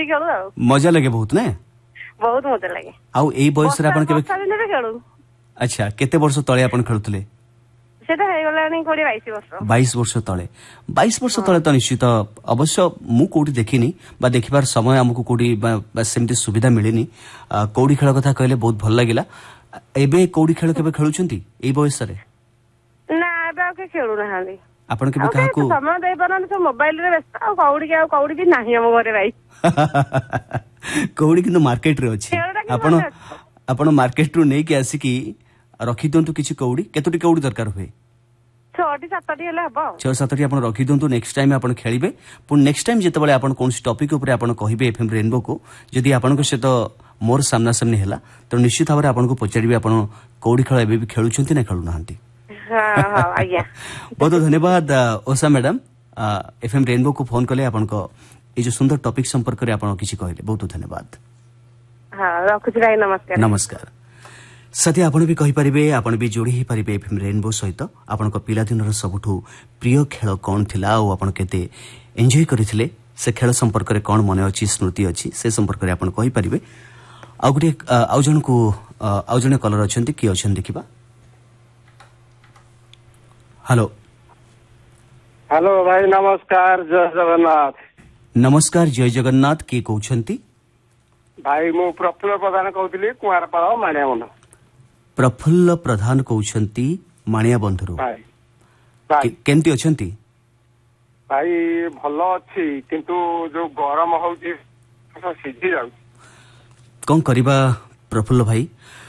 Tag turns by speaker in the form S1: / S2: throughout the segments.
S1: ଖେଳୁ ଆଉ
S2: मजा लगे बहुत ना
S1: बहुत मजा लगे
S2: आउ एई बयस रे आपण केबे
S1: खेलू
S2: अच्छा केते वर्ष तळे आपण खेळुतले
S1: सेटा हे गलानी 22 वर्ष
S2: 22 वर्ष तळे 22 वर्ष तळे तो निश्चित अवश्य मु कोडी देखिनी बा देखिबार समय हमकु कोडी सेमती सुविधा मिलेनी कोडी खेल कथा कहले बहुत भल लागिला एबे कोडी खेल केबे खेलुचंती एई बयस रे
S1: ना एबे के खेलु ना हाली
S2: आपण केबे काहकु
S1: समय दे परन तो मोबाइल रे व्यस्त आ कौड़ी भी नाही हम घरे भाई
S2: कौड़ी किंतु मार्केट रे अछि आपण मार्केट रु नै के आसी की रखी दंतु किछि कौड़ी केतोटी कौड़ी दरकार हुए
S1: 6-7 हेला हबो
S2: 6-7 आपण रखी दंतु नेक्स्ट टाइम आपण खेलिबे पुन नेक्स्ट टाइम जेते बळे आपण कोन टॉपिक ऊपर आपण कहिबे एफएम रेनबो को जदी आपण को से तो मोर सामना सामने हेला तो निश्चित भाबरे आपण को पचारिबे आपण कौड़ी खेल एबे भी खेलुचंती ना खेलु नाहंती
S1: हां हां आज्ञा
S2: बहुत धन्यवाद ओसा मैडम एफएम रेनबो को फोन कले आपण को ए जो सुंदर टॉपिक संपर्क रे आपण किछि कहले बहुत धन्यवाद
S1: हां रखुछि भाई नमस्कार
S2: नमस्कार साथी आपण भी कहि परिबे आपण भी जोड़ी ही परिबे एफएम रेनबो सहित आपण को पिला दिन रो सबठु प्रिय खेल कोन थिला ओ आपण केते एन्जॉय करिथिले से खेल संपर्क रे कोन मने अछि स्मृति अछि से संपर्क रे आपण कहि परिबे आ गुटे आउ जन को आउ जने कलर अछंती की अछन देखिबा हेलो
S3: हेलो भाई नमस्कार जय जगन्नाथ
S2: नमस्कार जय जगन्नाथ के कहउछंती
S3: भाई मु प्रफुल्ल प्रधान कहउतली कुमारपाଳ माणिया बंध
S2: प्रफुल्ल प्रधान कहउछंती माणिया बंधरू
S3: भाई भाई
S2: केंती अछंती
S3: भाई भलो अछि किंतु जो गरम होउची सिद्धि जाउ
S2: कोन करिबा प्रफुल्ल भाई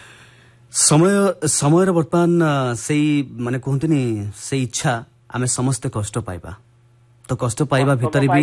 S2: समय समय वर्तमान से माने कहतनी से इच्छा आमे समस्त कष्ट पाइबा तो कष्ट पाइबा भीतर भी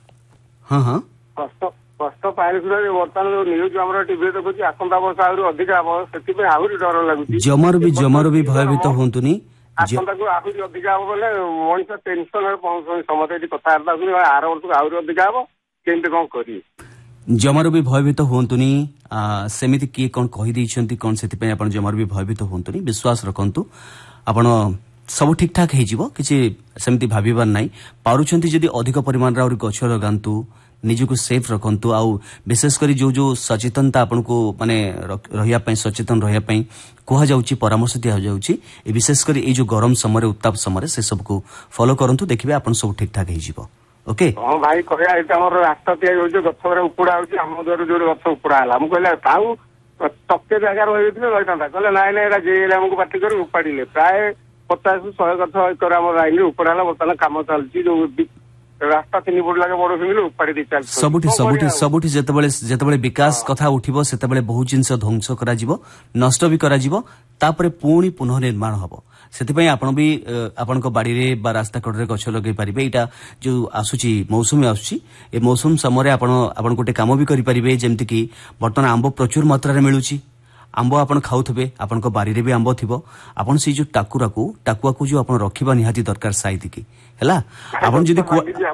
S2: हां हां
S3: कष्ट पाइले वर्तमान जो न्यूज हमर टीवी देखुची आसंता वर्ष आहुरी अधिक आबो सेति पे आहुरी डर लागुची
S2: जमर भी भयभीत होंतुनी
S3: आसंता को आहुरी अधिक आबो बोले मଣିଷ टेंशन रे पहुंच समते एटी कथा आरता गुनी आर वर्ष आहुरी अधिक आबो केंते कोन करी
S2: जमर भी भयभीत होंतुनी सेमिति की कोन कहि दैछंती कोन सेति पे आपण जमर भी भयभीत होंतुनी विश्वास रखंतु आपण सब ठीक ठाक हे जीवो किछि सेमिति भाबिबार नै पारुछंती जदी अधिक परिमाण रा गछ लगांतु निज को सेफ रखंतु आ विशेष करी जो जो सचेतनता आपन को माने रहिया पई सचेतन रहिया पई कोहा जाउची परामर्श दिया जाउची ए विशेष करी ए जो गरम समय उत्ताप समय से सब को फॉलो करंतु देखिबे आपन सब ठीक ठाक हे जीवो ओके
S3: हां भाई कहया एटा हमर रास्ता तिया जो गछ रे उपडा होची हम जोर जोर गछ उपडा हला हम कहला ताऊ तक्के जगह रहिथिले रहितांता कहले नाइ नाइ एटा जेले हमको पार्टी कर उपाडीले प्राय 50-100 गछ एकर हमर लाइन उपडाला बर्तन काम चलची जो रास्ता 3 फुट लागे बड़ फैमिली उपाडी दे चल
S2: सबुठी जेतबेले विकास कथा उठिबो सेतबेले बहुत जिंस ध्वंस करा जिवो नष्ट भी करा जिवो तापरे पुणी पुनः निर्माण हबो सेति पई आपण भी आपण को बाड़ी रे बा रास्ता कड़ रे गछ लगे परिबे एटा जो आसुची मौसम आसुची ए मौसम समय रे आपण गोटे काम भी करि परिबे जेमति कि बर्तन आंबो प्रचुर मात्रा रे मिलुची आंबो आपण खाउथबे आपण को बाड़ी रे भी आंबो थिबो आपण से जो टाकुआ को जो आपण रखिबा निहाती दरकार साइड की हैला आपण जदी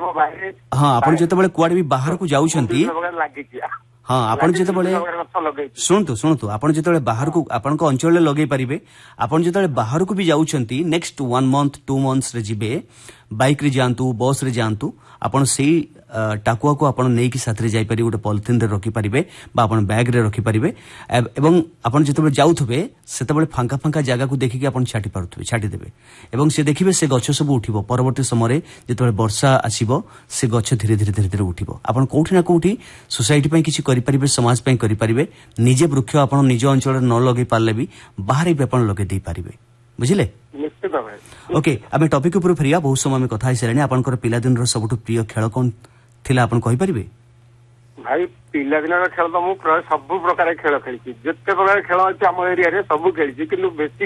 S2: हां आपण जेतबेले कुआडी भी बाहर को जाउछंती हां आपण जेतबेले सुनतु आपण जेतबेले बाहर को आपण को अंचल ले लगे परिबे आपण जेतबेले बाहर को भी जाउछंती नेक्स्ट 1 मंथ 2 मंथ्स रे जिबे बाइक रे जानतु बस रे जानतु आपण सेही टाकुआ को आपण नै कि साथ रे जाई पारि गोटे पॉलिथिन रे रखि परिबे बा आपण बैग रे रखि परिबे एवं आपण जेतबेले जाउथबे सेतबेले फांका फांका जागा को देखि कि आपण छाटी पारुथबे छाटी देबे एवं से देखिबे से गछ सब उठिबो परवर्ती समय रे जेतबेले वर्षा आसीबो से गछ धीरे धीरे उठिबो आपण कोठी ना कोठी सोसाइटी पई किछि करि परिबे समाज पई करि परिबे निजे वृक्ष आपण निज अंचल रे न लगे पारले भी बाहर भी आपण लगे दे परिबे बुझिले
S3: निश्चित भाई
S2: ओके आमे टॉपिक ऊपर फेरिया बहुत समय में कथा हिसरानी आपनकर पिला दिन रो सबटु प्रिय खेल कोन थिला आपण कहि परिबे
S3: भाई पिला दिन रो खेल तो मु सब प्रकार खेल खेली जत्ते प्रकार खेल अछि हम एरिया रे सब खेली किंतु बेसी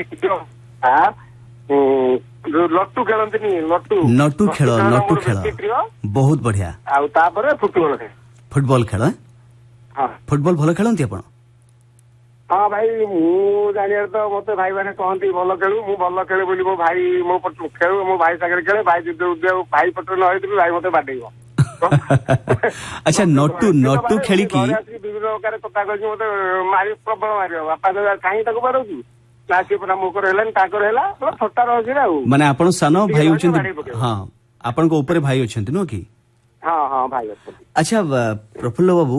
S3: जो लट्टू खेलंतनी नट्टू खेल
S2: बहुत बढ़िया
S3: आ तापर फुटबॉल
S2: खेल हां फुटबॉल भलो खेलंती आपण
S3: हाँ भाई मु जानिया तो मत भाई मैंने कहती भल खेलु मु भल खेले बोली मो भाई मो खेलु मो भाई सागर खेले भाई भाई पटर न होइतु भाई मते बाडेइबो
S2: अच्छा नट्टू खेली की
S3: विभिन्न प्रकार कथा कहि मते मारी प्रबल मारियो बापा काई ताको बारउछु नासी परा मुकर हेलन ताकर हेला छोटा रहछि ना
S2: माने आपण सानो भाई होचंती हां आपण को ऊपर भाई होचंती नो की
S3: हां हां भाई
S2: अच्छा प्रफुल्ल बाबू